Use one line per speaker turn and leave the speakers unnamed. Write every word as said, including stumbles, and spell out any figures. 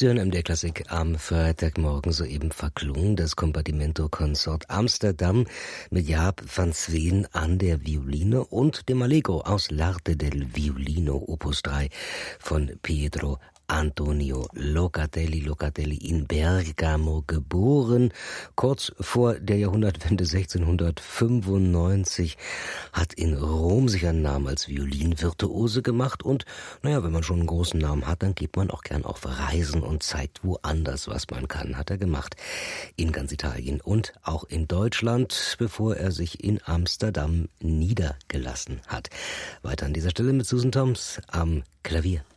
Sie hören M D R Klassik am Freitagmorgen soeben verklungen das Compartimento Consort Amsterdam mit Jaap van Zween an der Violine und dem Allegro aus L'arte del violino Opus drei von Pietro Antonio Locatelli. Locatelli in Bergamo geboren, kurz vor der Jahrhundertwende sechzehnhundertfünfundneunzig, hat in Rom sich einen Namen als Violinvirtuose gemacht und, naja, wenn man schon einen großen Namen hat, dann geht man auch gern auf Reisen und zeigt woanders, was man kann, hat er gemacht. In ganz Italien und auch in Deutschland, bevor er sich in Amsterdam niedergelassen hat. Weiter an dieser Stelle mit Susan Toms am Klavier.